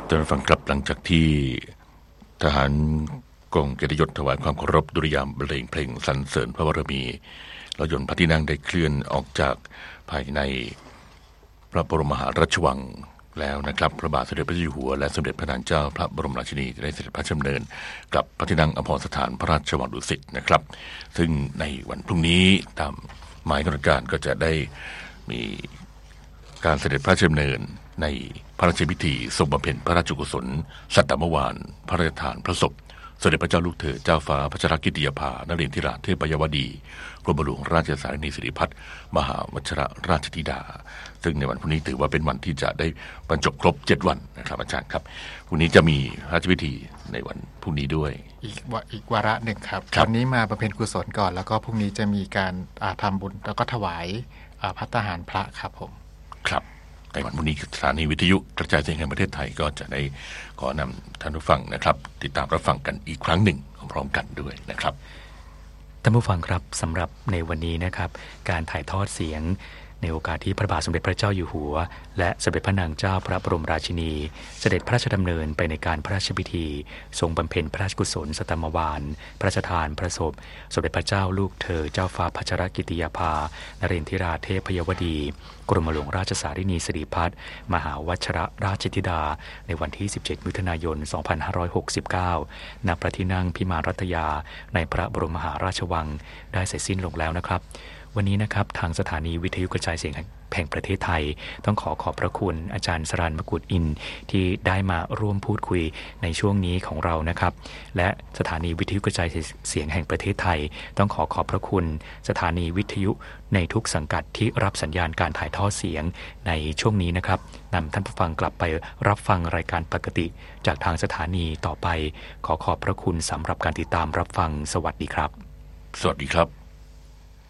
ท่านฟังกลับหลังจากที่ทหารกองเกียรติยศถวายความเคารพดุริยางค์บรรเลงเพลงสรรเสริญพระบารมีแล้วยนต์พระที่นั่งได้เคลื่อนออกจากภายในพระบรมมหาราชวังแล้วนะครับพระบาทสมเด็จพระเจ้าอยู่หัวและสมเด็จพระนางเจ้าพระบรมราชินีได้เสด็จพระราชดำเนินกลับพระที่นั่งอัมพรสถานพระราชวังดุสิตนะครับซึ่งในวันพรุ่งนี้ตามหมายกำหนดการก็จะได้มีการเสด็จพระราชดำเนินในพระราชพิธีทรงบำเพ็ญพระราชกุศลสัตตมวานพระราชทานพระศพสมเด็จพระเจ้าลูกเธอเจ้าฟ้าพัชรกิติยาภานเรนทราเทพยวดีกรมหลวงราชสารนีสิริพัฒน์มหาวชิรราชธิดาซึ่งในวันพรุ่งนี้ถือว่าเป็นวันที่จะได้บรรจบครบ7วันนะครับอาจารย์ครับพรุ่งนี้จะมีพระราชพิธีในวันพรุ่งนี้ด้วยอีกวาระหนึ่งครับวันนี้มาบำเพ็ญกุศลก่อนแล้วก็พรุ่งนี้จะมีการทำบุญแล้วก็ถวายภัตตาหารพระครับผมครับในวันพรุ่งนี้สถานีวิทยุกระจายเสียงแห่งประเทศไทยก็จะได้ขอนำท่านผู้ฟังนะครับติดตามรับฟังกันอีกครั้งหนึ่งพร้อมกันด้วยนะครับท่านผู้ฟังครับสำหรับในวันนี้นะครับการถ่ายทอดเสียงในโอกาสที่พระบาทสมเด็จพระเจ้าอยู่หัวและสมเด็จพระนางเจ้าพระบรมราชินีเสด็จพระราชดำเนินไปในการพระราชพิธีทรงบำเพ็ญพระราชกุศลสัตตมวานพระราชทานพระศพสมเด็จพระเจ้าลูกเธอเจ้าฟ้าพัชรกิติยาภานเรนทิราเทพยวดีกรมหลวงราชสารินีสิริพัฒน์มหาวชิรราชธิดาในวันที่17มิถุนายน2569ณพระที่นั่งพิมานรัตยาในพระบรมมหาราชวังได้เสร็จสิ้นลงแล้วนะครับวันนี้นะครับทางสถานีวิทยุกระจายเสียงแห่งประเทศไทยต้องขอบพระคุณอาจารย์สรัญ มกุฎอินทร์ที่ได้มาร่วมพูดคุยในช่วงนี้ของเรานะครับและสถานีวิทยุกระจายเสียงแห่งประเทศไทยต้องขอบพระคุณสถานีวิทยุในทุกสังกัดที่รับสัญญาณการถ่ายทอดเสียงในช่วงนี้นะครับนำท่านผู้ฟังกลับไปรับฟังรายการปกติจากทางสถานีต่อไปขอบพระคุณสำหรับการติดตามรับฟังสวัสดีครับสวัสดีครับ